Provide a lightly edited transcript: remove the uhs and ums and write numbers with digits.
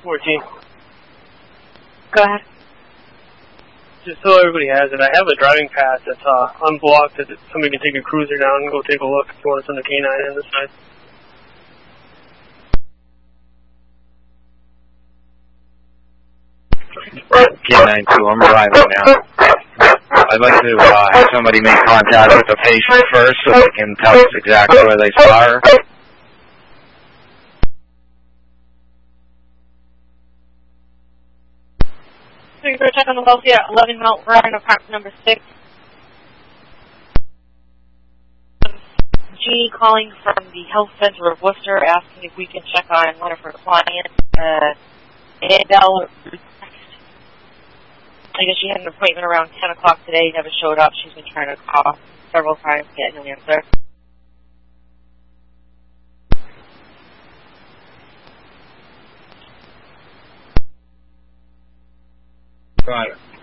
14. Go ahead. Just so everybody has it, I have a driving path that's unblocked that somebody can take a cruiser down and go take a look if you want to send a K9 in this side. K92, I'm arriving now. I'd like to have somebody make contact with the patient first so they can tell us exactly where they saw her. Three for a check on the Wellesley at 11 Mount Vernon, apartment number 6. Jeannie calling from the Health Center of Worcester asking if we can check on one of her clients, Annabelle. I guess she had an appointment around 10 o'clock today, never showed up. She's been trying to call several times, getting no answer. Got it.